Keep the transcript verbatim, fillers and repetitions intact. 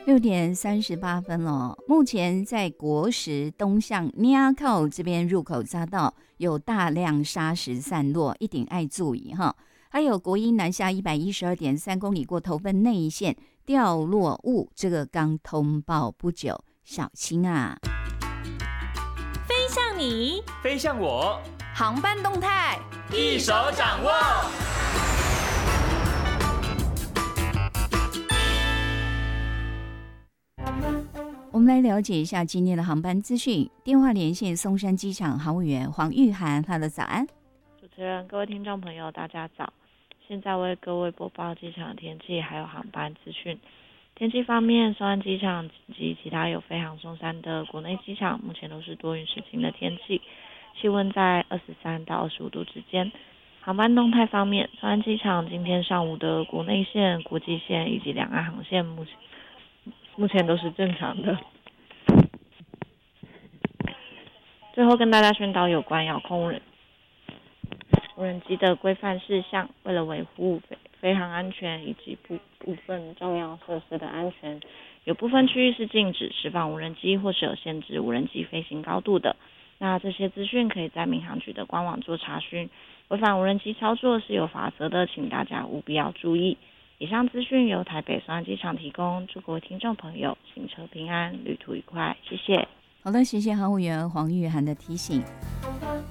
六点三十八分了。目前在国十东向鸟口这边入口匝道有大量砂石散落，一定爱注意哈。还有国一南下一百一十二点三公里过头份内线掉落物，这个刚通报不久，小心啊！ 飞向你， 飞向我， 航班动态一手掌握。 我们来了解一下今天的航班资讯。电话连线松山机场航务员黄玉涵，他的早安。 主持人、各位听众朋友，大家早！现在为各位播报机场的天气还有航班资讯。天气方面，松山机场及其他有飞航松山的国内机场，目前都是多云时晴的天气，气温在二十三到二十五度之间。航班动态方面，松山机场今天上午的国内线、国际线以及两岸航线目前目前都是正常的。最后跟大家宣导有关遥控无人无人机的规范事项，为了维护飞飞航安全以及部部分重要设施的安全，有部分区域是禁止释放无人机或是有限制无人机飞行高度的。那这些资讯可以在民航局的官网做查询，违反无人机操作是有罚则的，请大家务必要注意。以上资讯由台北松山机场提供，祝各位听众朋友行车平安，旅途愉快，谢谢。 好的，谢谢航务员黄玉涵的提醒。